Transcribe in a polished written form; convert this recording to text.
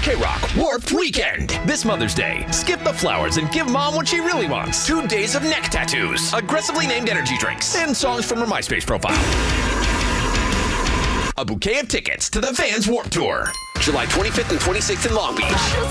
K-Rock Warped Weekend. This Mother's Day, skip the flowers and give Mom what she really wants. 2 days of neck tattoos, aggressively named energy drinks, and songs from her MySpace profile. A bouquet of tickets to the Vans Warped Tour. July 25th and 26th in Long Beach.